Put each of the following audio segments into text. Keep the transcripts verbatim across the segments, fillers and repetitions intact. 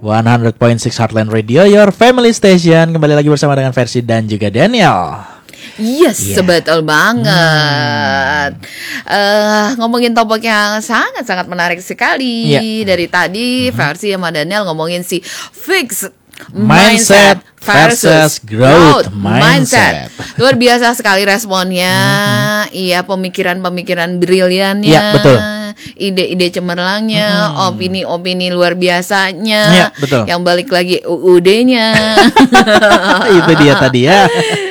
seratus koma enam Heartland Radio, your family station. Kembali lagi bersama dengan Versi dan juga Daniel. Yes, Yeah. betul banget. hmm. uh, Ngomongin topik yang sangat-sangat menarik sekali. Yeah. Dari tadi hmm. Versi sama Daniel ngomongin si fixed mindset versus growth mindset. mindset. Luar biasa sekali responnya. Mm-hmm. Iya, pemikiran-pemikiran briliannya. Ya, betul. Ide-ide cemerlangnya, mm-hmm. opini-opini luar biasanya. Ya, betul. Yang balik lagi U U D-nya. Itu dia tadi ya.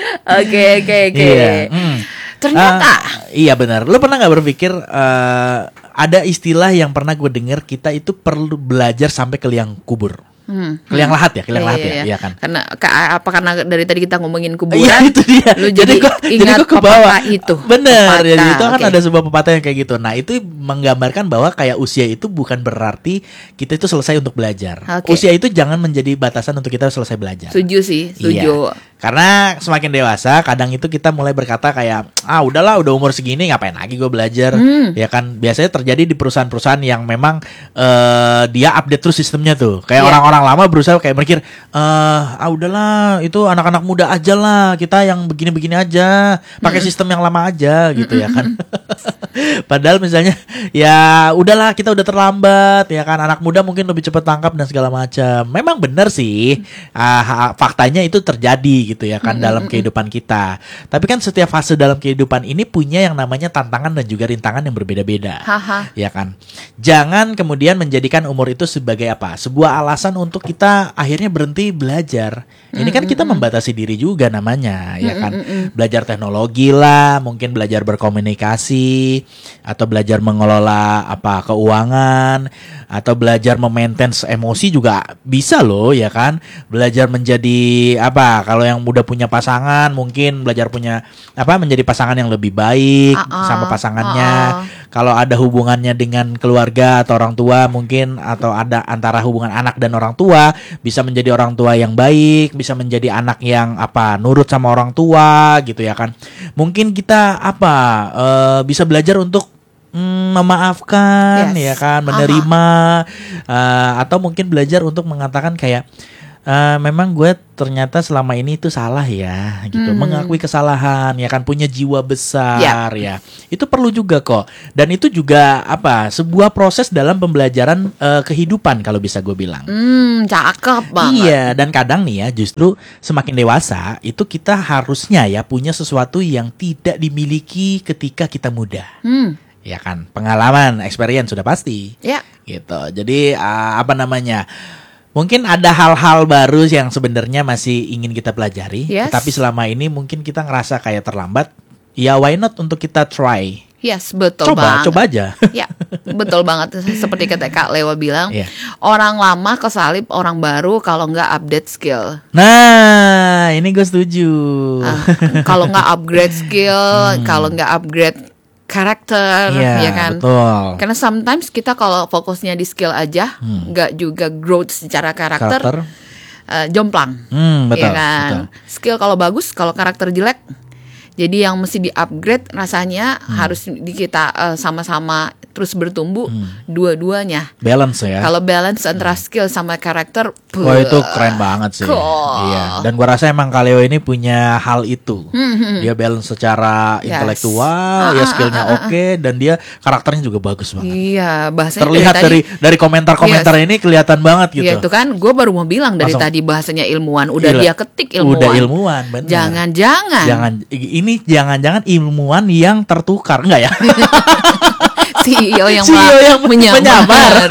Oke, oke, oke. Iya. Mm. Ternyata uh, iya benar. Lo pernah nggak berpikir uh, ada istilah yang pernah gue dengar, kita itu perlu belajar sampai ke liang kubur. Hmm, ke liang lahat ya, ke liang lahat ya, iya kan? Karena apa karena dari tadi kita ngomongin kuburan? Iya, itu dia. Lu jadi jadi gua, ingat jadi gua ke bawah itu. Bener, jadi itu kan okay. ada sebuah pepatah yang kayak gitu. Nah, itu menggambarkan bahwa kayak usia itu bukan berarti kita itu selesai untuk belajar. Okay. Usia itu jangan menjadi batasan untuk kita selesai belajar. Setuju sih, setuju. Iya. Karena semakin dewasa, kadang itu kita mulai berkata kayak, ah udahlah, udah umur segini ngapain lagi gue belajar, hmm. ya kan? Biasanya terjadi di perusahaan-perusahaan yang memang uh, dia update terus sistemnya tuh. Kayak yeah. orang-orang lama berusaha kayak mikir, uh, ah udahlah, itu anak-anak muda aja lah, kita yang begini-begini aja, pakai hmm. sistem yang lama aja, gitu ya kan? Padahal misalnya, ya udahlah, kita udah terlambat, ya kan? Anak muda mungkin lebih cepat tangkap dan segala macam. Memang benar sih, uh, faktanya itu terjadi. Gitu ya kan, mm-hmm. dalam kehidupan kita. Tapi kan setiap fase dalam kehidupan ini punya yang namanya tantangan dan juga rintangan yang berbeda-beda. Haha. Ya kan. Jangan kemudian menjadikan umur itu sebagai apa? Sebuah alasan untuk kita akhirnya berhenti belajar. Ini mm-hmm. kan kita membatasi diri juga namanya, ya kan. Mm-hmm. Belajar teknologi lah, mungkin belajar berkomunikasi, atau belajar mengelola apa keuangan, atau belajar memaintain emosi juga bisa loh, ya kan. Belajar menjadi apa? Kalau yang udah punya pasangan mungkin belajar punya apa menjadi pasangan yang lebih baik uh-uh, sama pasangannya. Uh-uh. Kalau ada hubungannya dengan keluarga atau orang tua mungkin, atau ada antara hubungan anak dan orang tua, bisa menjadi orang tua yang baik, bisa menjadi anak yang apa nurut sama orang tua gitu ya kan. Mungkin kita apa uh, bisa belajar untuk mm, memaafkan, yes. ya kan, menerima, uh-huh. uh, atau mungkin belajar untuk mengatakan kayak Uh, memang gue ternyata selama ini itu salah ya gitu, hmm. mengakui kesalahan ya kan, punya jiwa besar yeah. ya itu perlu juga kok, dan itu juga apa sebuah proses dalam pembelajaran uh, kehidupan kalau bisa gue bilang. Hmm, cakep banget. Iya, dan kadang nih ya justru semakin dewasa itu kita harusnya ya punya sesuatu yang tidak dimiliki ketika kita muda. Hmm. Ya kan, pengalaman, experience sudah pasti. Ya. Gitu. Jadi uh, apa namanya? Mungkin ada hal-hal baru yang sebenarnya masih ingin kita pelajari, yes. tapi selama ini mungkin kita ngerasa kayak terlambat. Ya why not untuk kita try? Yes, betul coba, banget. Coba aja. Ya, betul banget. Seperti kata Kak Leo bilang, yeah. orang lama kesalip orang baru kalau nggak update skill. Nah, ini gue setuju. Uh, kalau nggak upgrade skill, hmm. kalau nggak upgrade karakter, yeah, ya kan? Betul. Karena sometimes kita kalau fokusnya di skill aja, nggak hmm. juga growth secara karakter, karakter. Uh, jomplang, hmm, betul, ya kan? Betul. Skill kalau bagus, kalau karakter jelek, jadi yang mesti di upgrade rasanya hmm. harus di kita uh, sama-sama terus bertumbuh, hmm. dua-duanya. Balance ya. Kalau balance antara skill sama karakter, wah itu keren banget sih. Cool. Iya. Dan gua rasa emang Kaleo ini punya hal itu. Hmm. Dia balance secara yes. intelektual, ah, ya skillnya ah, ah, oke, okay, dan dia karakternya juga bagus banget. Iya, bahasanya terlihat dari dari, dari komentar-komentar yes. ini kelihatan banget gitu. Iya itu kan, gue baru mau bilang dari Langsung, tadi bahasanya ilmuwan, udah gila, dia ketik ilmuwan. Udah ilmuwan, benar. Jangan-jangan. Jangan ini jangan-jangan ilmuwan yang tertukar, enggak ya? C E O yang, C E O yang menyamar, menyamar.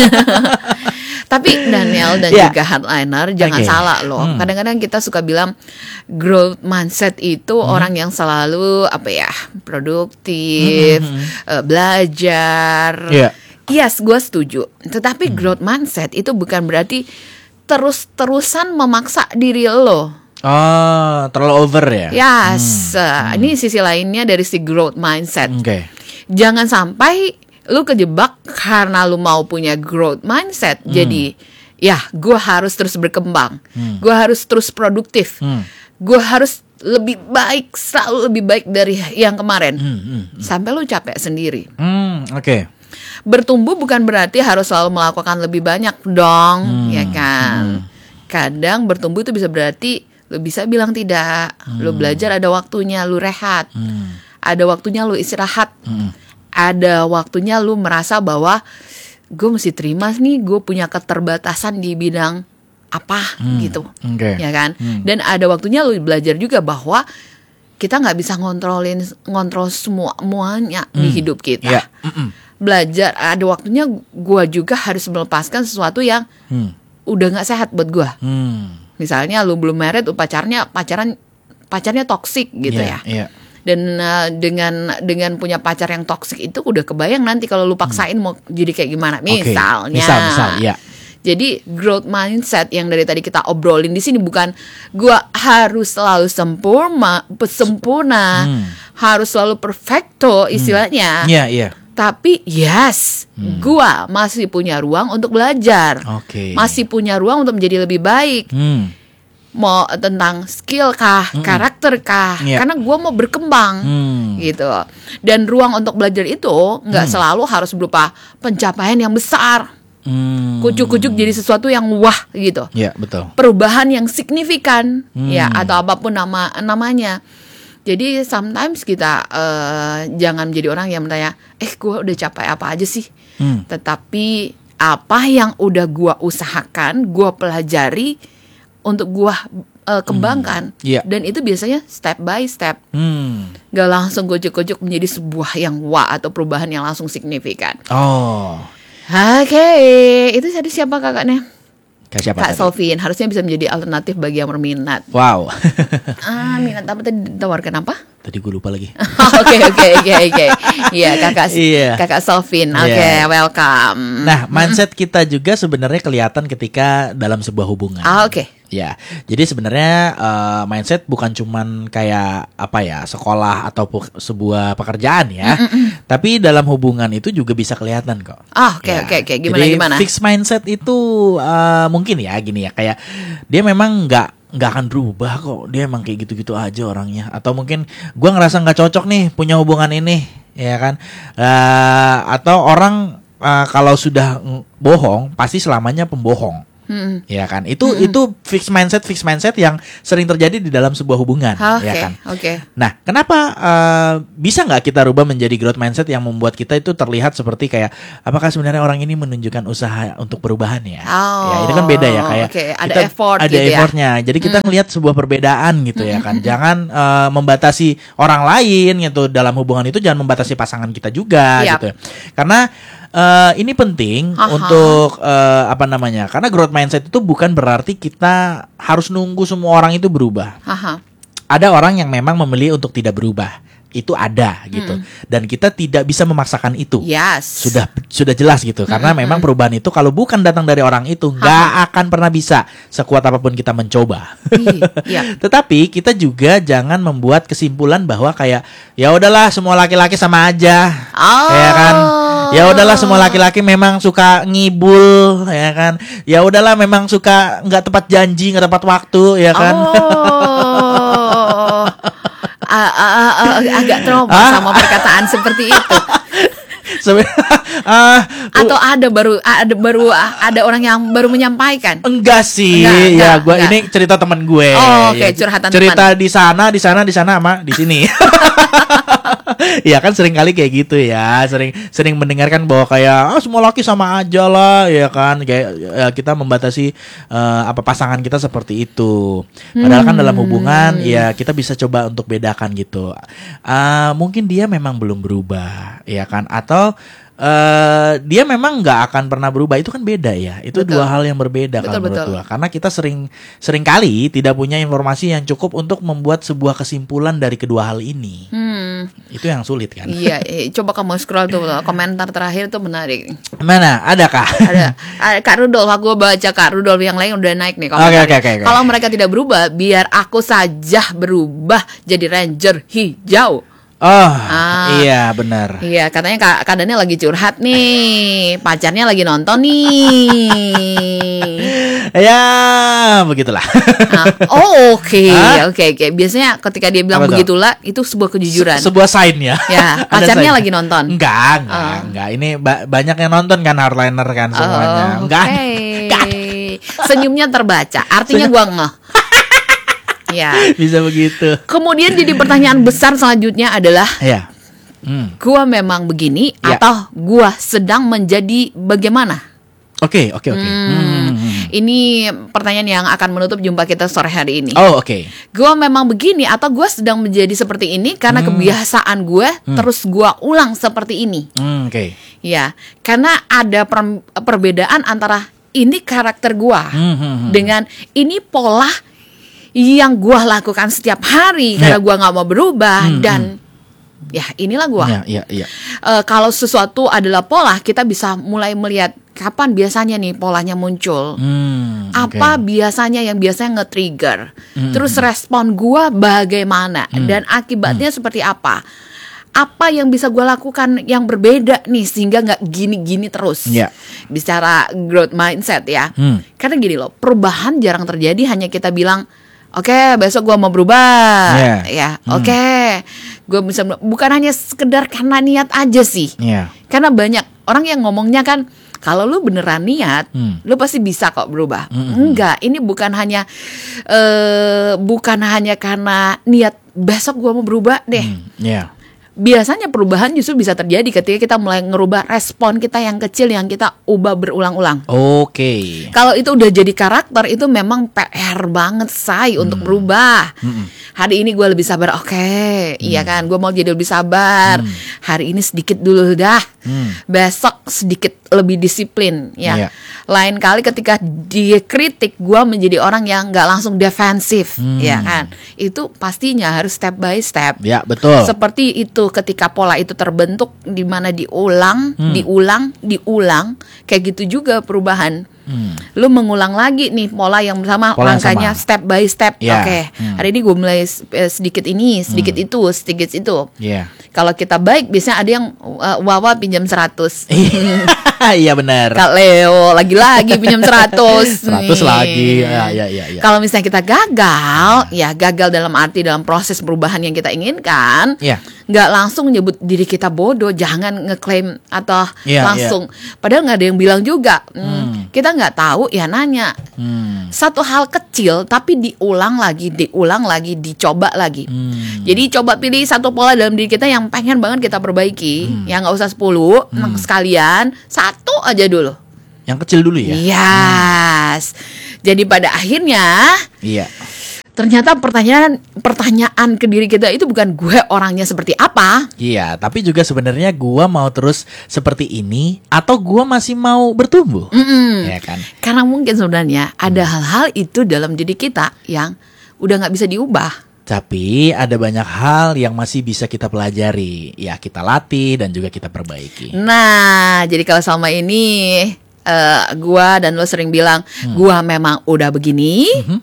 Tapi Daniel dan yeah. juga Heartliner jangan okay. salah loh. Hmm. Kadang-kadang kita suka bilang growth mindset itu hmm. orang yang selalu apa ya produktif, hmm. uh, belajar. Yeah. Yes, gue setuju. Tetapi hmm. growth mindset itu bukan berarti terus-terusan memaksa diri lo. Oh, terlalu over ya? Yes, hmm. uh, ini sisi lainnya dari si growth mindset. Oke. Okay. Jangan sampai lu kejebak karena lu mau punya growth mindset. Hmm. Jadi, ya, gue harus terus berkembang. Hmm. Gue harus terus produktif. Hmm. Gue harus lebih baik, selalu lebih baik dari yang kemarin. Hmm. Hmm. Hmm. Sampai lu capek sendiri. Hmm, oke. Okay. Bertumbuh bukan berarti harus selalu melakukan lebih banyak dong, hmm. ya kan? Hmm. Kadang bertumbuh itu bisa berarti lu bisa bilang tidak. Hmm. Lu belajar ada waktunya, lu rehat. Hmm. Ada waktunya lu istirahat. Hmm. Ada waktunya lu merasa bahwa gue mesti terima nih, gue punya keterbatasan di bidang apa hmm. gitu, okay. ya kan? Hmm. Dan ada waktunya lu belajar juga bahwa kita nggak bisa ngontrolin ngontrol semua semuanya hmm. di hidup kita. Yeah. Belajar ada waktunya gue juga harus melepaskan sesuatu yang hmm. udah nggak sehat buat gue. Hmm. Misalnya lu belum married, pacarnya pacaran pacarnya toksik gitu yeah, ya. Yeah. Dan uh, dengan dengan punya pacar yang toksik itu udah kebayang nanti kalau lu paksain hmm. mau jadi kayak gimana. Misalnya. Okay. Misal, misal, ya. Jadi growth mindset yang dari tadi kita obrolin di sini bukan gua harus selalu sempurna, sempurna, hmm. harus selalu perfecto istilahnya. Iya, hmm. yeah, iya. Yeah. Tapi yes, hmm. gua masih punya ruang untuk belajar. Okay. Masih punya ruang untuk menjadi lebih baik. Hmm. Mau tentang skill kah, hmm. karakter kah? Yeah. Karena gua mau berkembang, hmm. gitu. Dan ruang untuk belajar itu nggak hmm. selalu harus berupa pencapaian yang besar. Hmm. Kucuk-kucuk jadi sesuatu yang wah gitu. Iya, betul. Perubahan yang signifikan, hmm. ya atau apapun nama namanya. Jadi sometimes kita uh, jangan menjadi orang yang bertanya, eh gue udah capai apa aja sih? Hmm. Tetapi apa yang udah gue usahakan, gue pelajari untuk gue uh, kembangkan. Hmm. Yeah. Dan itu biasanya step by step. Hmm. Gak langsung kucuk-kucuk menjadi sebuah yang wah atau perubahan yang langsung signifikan. Oh. Oke, okay. Itu tadi siapa kakaknya? Kak siapa? Kak Solvin. Harusnya bisa menjadi alternatif bagi yang berminat. Wow. ah, minat apa tadi ditawarkan apa? Tadi gue lupa lagi. Oke oke oke oke. Iya kakak, yeah. kakak Solvin. Oke, okay, yeah. welcome. Nah, mindset kita juga sebenarnya kelihatan ketika dalam sebuah hubungan. Ah, oke. Okay. Ya, jadi sebenarnya uh, mindset bukan cuman kayak apa ya sekolah atau pu- sebuah pekerjaan ya, Mm-mm. tapi dalam hubungan itu juga bisa kelihatan kok. Ah, oke oke oke. Gimana jadi, gimana? Fixed mindset itu uh, mungkin ya gini ya kayak dia memang nggak nggak akan berubah kok, dia emang kayak gitu-gitu aja orangnya. Atau mungkin gue ngerasa nggak cocok nih punya hubungan ini, ya kan? Uh, atau orang uh, kalau sudah bohong pasti selamanya pembohong. Hmm. Ya kan, itu hmm. itu fixed mindset fixed mindset yang sering terjadi di dalam sebuah hubungan, okay, ya kan. Oke. Okay. Nah, kenapa uh, bisa nggak kita rubah menjadi growth mindset yang membuat kita itu terlihat seperti kayak apakah sebenarnya orang ini menunjukkan usaha untuk perubahan ya? Oh, ya itu kan beda ya kayak okay. ada kita, effort, ada gitu effortnya. Ya? Jadi kita ngelihat sebuah perbedaan gitu ya kan. Jangan uh, membatasi orang lain gitu dalam hubungan itu, jangan membatasi pasangan kita juga yep. gitu. Karena Uh, ini penting Aha. untuk uh, apa namanya? Karena growth mindset itu bukan berarti kita harus nunggu semua orang itu berubah. Aha. Ada orang yang memang memilih untuk tidak berubah. Itu ada gitu. Hmm. Dan kita tidak bisa memaksakan itu. Yes. Sudah sudah jelas gitu. Karena hmm. memang perubahan itu kalau bukan datang dari orang itu nggak akan pernah bisa sekuat apapun kita mencoba. Iya. Tetapi kita juga jangan membuat kesimpulan bahwa kayak ya udahlah semua laki-laki sama aja. Oh. Ya kan? Ya udahlah semua laki-laki memang suka ngibul, ya kan? Ya udahlah memang suka nggak tepat janji, nggak tepat waktu, ya kan? Oh. uh, uh, uh, uh, agak trauma ah. sama perkataan seperti itu. uh, Atau ada baru ada baru ada orang yang baru menyampaikan? Enggak sih, enggak, ya gue ini cerita teman gue. Oh, oke, okay, ya, curhatan cerita teman. di sana, di sana, di sana sama di sini. Ya kan sering kali kayak gitu ya, sering sering mendengarkan bahwa kayak ah, semua laki sama aja lah, ya kan kayak ya, kita membatasi uh, apa pasangan kita seperti itu. Padahal kan dalam hubungan ya kita bisa coba untuk bedakan gitu. Uh, mungkin dia memang belum berubah, ya kan? Atau Uh, dia memang nggak akan pernah berubah, itu kan beda ya, itu betul. Dua hal yang berbeda kalau menurut gua. Karena kita sering sering kali tidak punya informasi yang cukup untuk membuat sebuah kesimpulan dari kedua hal ini. Hmm. Itu yang sulit kan? Iya, coba kamu scroll tuh komentar terakhir tuh menarik. Mana? Adakah? Ada. Kak Rudolf, aku baca Kak Rudolf yang lain udah naik nih komentar. Okay, okay, okay, okay. Kalau mereka tidak berubah, biar aku saja berubah jadi ranger hijau. Oh ah, iya benar. Iya katanya kak keadaannya lagi curhat nih, pacarnya lagi nonton nih. Ya, begitulah. Nah, oh, oke, okay. oke, okay, oke. Okay. Biasanya ketika dia bilang begitulah, itu sebuah kejujuran. Se- sebuah sign ya. Ya, pacarnya lagi nonton. Enggak, enggak, uh. enggak. Ini ba- banyak yang nonton kan Hardliner kan semuanya. Oh, enggak. Okay. Senyumnya terbaca. Artinya gua ngeh. Ya. Bisa begitu. Kemudian jadi pertanyaan besar selanjutnya adalah, ya. Hmm. Gua memang begini ya. Atau gua sedang menjadi bagaimana? Oke, oke, oke. Ini pertanyaan yang akan menutup jumpa kita sore hari ini. Oh, oke. Okay. Gue memang begini atau gue sedang menjadi seperti ini karena hmm. kebiasaan gue hmm. terus gue ulang seperti ini. Hmm, oke. Okay. Ya, karena ada per- perbedaan antara ini karakter gue hmm, hmm, hmm. dengan ini pola yang gue lakukan setiap hari karena yeah. gue nggak mau berubah hmm, dan hmm. ya inilah gue. Yeah, yeah, yeah. uh, kalau sesuatu adalah pola, kita bisa mulai melihat kapan biasanya nih polanya muncul. Hmm, apa okay. biasanya yang biasanya nge-trigger. Hmm, Terus respon gue bagaimana hmm, dan akibatnya hmm. seperti apa. Apa yang bisa gue lakukan yang berbeda nih sehingga gak gini-gini terus. Yeah. Bicara growth mindset ya. Hmm. Karena gini loh, perubahan jarang terjadi hanya kita bilang, oke, okay, besok gue mau berubah, yeah. ya, hmm. oke, okay. gue bisa, bukan hanya sekedar karena niat aja sih, yeah. karena banyak orang yang ngomongnya kan, kalau lu beneran niat, hmm. lu pasti bisa kok berubah. Hmm. Enggak, ini bukan hanya, uh, bukan hanya karena niat besok gue mau berubah deh. Hmm. Yeah. Biasanya perubahan justru bisa terjadi ketika kita mulai ngerubah respon kita yang kecil yang kita ubah berulang-ulang. Oke. Okay. Kalau itu udah jadi karakter, itu memang P R banget say hmm. untuk berubah. Hmm. Hari ini gue lebih sabar, oke, okay. hmm. iya kan, gue mau jadi lebih sabar. Hmm. Hari ini sedikit dulu dah, hmm. besok sedikit lebih disiplin, ya. Yeah. Lain kali ketika dia kritik, gue menjadi orang yang nggak langsung defensif, hmm. ya kan. Itu pastinya harus step by step. Ya, betul. Seperti itu. Ketika pola itu terbentuk di mana diulang, hmm. diulang, diulang, kayak gitu juga perubahan. Hmm. Lu mengulang lagi nih pola yang sama, pola langkahnya sama. Step by step. Yeah. Oke, okay. hmm. hari ini gue mulai sedikit ini, sedikit hmm. itu, sedikit itu. Yeah. Kalau kita baik, biasanya ada yang uh, Wawa pinjam seratus. Iya benar. Kak Leo lagi-lagi pinjam seratus. Seratus lagi. Ya, ya, ya, ya. Kalau misalnya kita gagal, ya gagal dalam arti dalam proses perubahan yang kita inginkan. Yeah. Nggak langsung nyebut diri kita bodoh, jangan ngeklaim atau yeah, langsung. Yeah. Padahal nggak ada yang bilang juga. Hmm, hmm. Kita nggak tahu, ya nanya. Hmm. Satu hal kecil, tapi diulang lagi, diulang lagi, dicoba lagi. Hmm. Jadi coba pilih satu pola dalam diri kita yang pengen banget kita perbaiki. Hmm. Ya nggak usah sepuluh, hmm. sekalian satu aja dulu. Yang kecil dulu ya. Yes. Hmm. Jadi pada akhirnya. Iya. Ternyata pertanyaan pertanyaan ke diri kita itu bukan gue orangnya seperti apa. Iya, tapi juga sebenarnya gue mau terus seperti ini atau gue masih mau bertumbuh. Mm-mm. Ya kan? Karena mungkin sebenarnya ada hmm. hal-hal itu dalam diri kita yang udah nggak bisa diubah. Tapi ada banyak hal yang masih bisa kita pelajari. Ya, kita latih dan juga kita perbaiki. Nah, jadi kalau selama ini uh, gue dan lo sering bilang hmm. gue memang udah begini. Mm-hmm.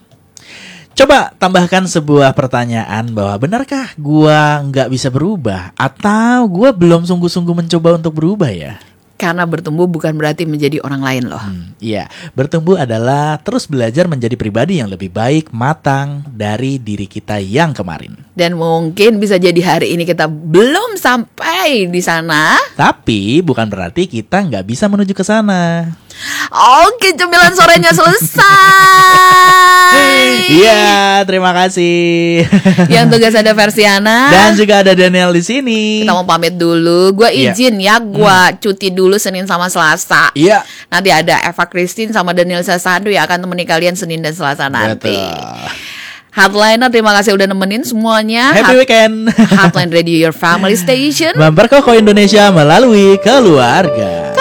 Coba tambahkan sebuah pertanyaan bahwa benarkah gua nggak bisa berubah atau gua belum sungguh-sungguh mencoba untuk berubah ya? Karena bertumbuh bukan berarti menjadi orang lain loh. Hmm, iya, bertumbuh adalah terus belajar menjadi pribadi yang lebih baik, matang dari diri kita yang kemarin. Dan mungkin bisa jadi hari ini kita belum sampai di sana. Tapi bukan berarti kita nggak bisa menuju ke sana. Oke, cemilan sorenya selesai. Iya, terima kasih. Yang tugas ada Versiana dan juga ada Daniel di sini. Kita mau pamit dulu. Gue izin yeah. ya, gue hmm. cuti dulu Senin sama Selasa. Iya. Yeah. Nanti ada Eva Christine sama Daniel Sasando yang akan temani kalian Senin dan Selasa nanti. Betul. Hardliner, terima kasih udah nemenin semuanya. Happy Hard- weekend. Hardline Radio, your family station. Memperkokoh Indonesia melalui keluarga.